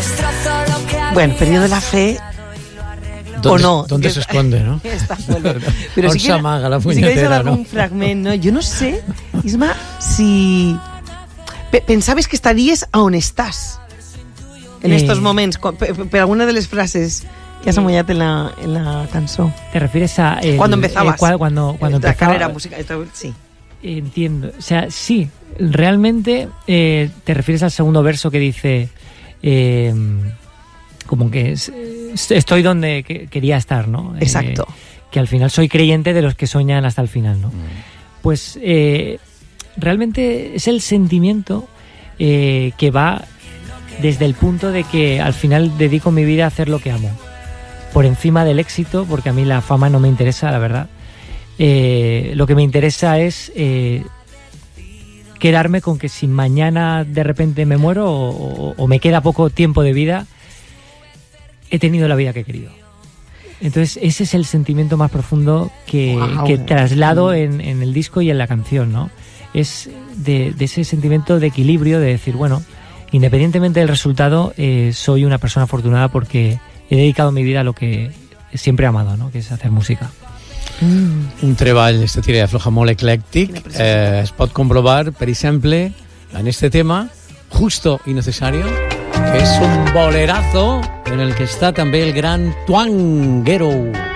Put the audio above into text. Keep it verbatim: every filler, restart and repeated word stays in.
Bueno, periodo de la fe... ¿Dónde, o no. ¿Dónde se esconde, no? Está bueno. Pero On si quieres s'amaga la si punyetera, algún no? fragment, no? Jo no sé, Isma, si... Pe pensaves que estaries a on estàs en Eh. estos moments, per, per alguna de les frases que has amollat en la, en la cançó. ¿Te refieres a... el- Cuando empezabas. eh, cua- cuando, cuando la empezaba... carrera musical. Sí. Entiendo. O sea, sí, realmente eh, te refieres al segundo verso que dice... Eh, como que es- estoy donde que- quería estar, ¿no? Exacto. Eh, que al final soy creyente de los que soñan hasta el final, ¿no? Pues eh, realmente es el sentimiento eh, que va desde el punto de que al final dedico mi vida a hacer lo que amo. Por encima del éxito, porque a mí la fama no me interesa, la verdad. Eh, lo que me interesa es eh, quedarme con que si mañana de repente me muero o, o- o me queda poco tiempo de vida, he tenido la vida que he querido. Entonces ese es el sentimiento más profundo que, Wow. que traslado en, en el disco y en la canción, ¿no? Es de, de ese sentimiento de equilibrio, de decir, bueno, independientemente del resultado, eh, soy una persona afortunada porque he dedicado mi vida a lo que siempre he amado, ¿no? Que es hacer música. Un treball, este tira de afloja molt eclèctic, eh, es pot comprovar, per exemple, en este tema, Justo y Necesario, que es un bolerazo en el que está també el gran Tuanguero.